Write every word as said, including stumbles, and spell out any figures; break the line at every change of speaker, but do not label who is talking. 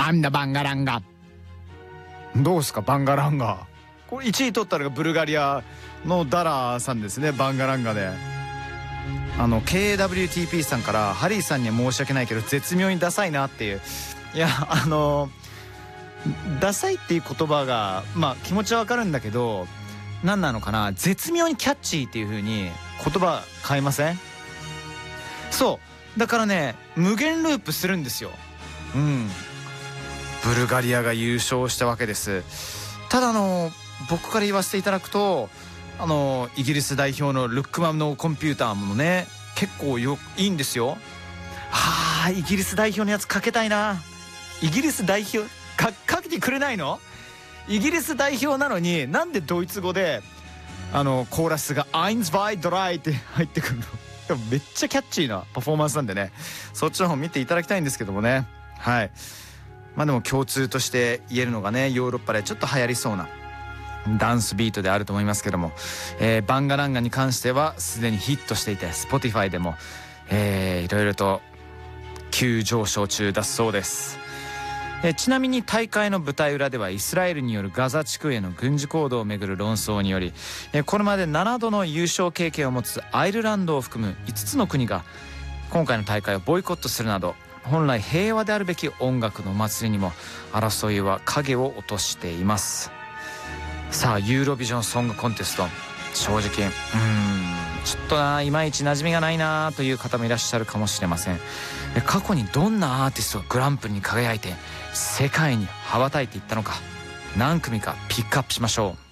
アンダバンガランガ。どうですかバンガランガ。これいちい取ったのがブルガリアのダラさんですね。バンガランガであの ケーエーダブリューティーピー さんからハリーさんには申し訳ないけど絶妙にダサいなっていう。いやあのダサいっていう言葉がまあ気持ちはわかるんだけど、何なのかな、絶妙にキャッチーっていう風に言葉変えません？そうだからね、無限ループするんですよ。うん、ブルガリアが優勝したわけです。ただあの僕から言わせていただくと、あのイギリス代表のルックマンのコンピューターもね結構よいいんですよ。はあ、イギリス代表のやつかけたいな。イギリス代表かかけてくれないの？イギリス代表なのになんでドイツ語であのコーラスがアインズバイドライって入ってくるの？でもめっちゃキャッチーなパフォーマンスなんでね、そっちの方見ていただきたいんですけどもね。はい、まあでも共通として言えるのがね、ヨーロッパでちょっと流行りそうなダンスビートであると思いますけども、えー、バンガランガに関してはすでにヒットしていて Spotify でも、えー、いろいろと急上昇中だそうです。えちなみに大会の舞台裏ではイスラエルによるガザ地区への軍事行動をめぐる論争により、えこれまでななどの優勝経験を持つアイルランドを含むいつつの国が今回の大会をボイコットするなど、本来平和であるべき音楽の祭りにも争いは影を落としています。さあユーロビジョンソングコンテスト、正直うーんちょっとないまいち馴染みがないなという方もいらっしゃるかもしれません。過去にどんなアーティストがグランプリに輝いて世界に羽ばたいていったのか、何組かピックアップしましょう。